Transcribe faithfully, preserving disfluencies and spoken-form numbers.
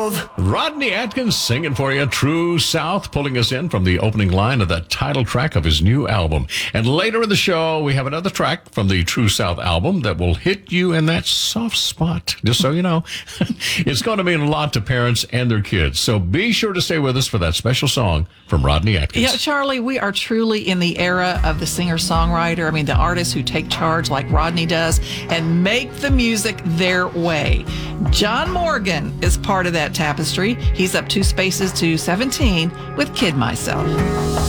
South. Rodney Atkins singing for you, True South, pulling us in from the opening line of the title track of his new album. And later in the show, we have another track from the True South album that will hit you in that soft spot, just so you know. It's going to mean a lot to parents and their kids. So be sure to stay with us for that special song from Rodney Atkins. Yeah, Charlie, we are truly in the era of the singer-songwriter. I mean, the artists who take charge like Rodney does and make the music their way. John Morgan is part of that tapestry. He's up two spaces to seventeen with Kid Myself.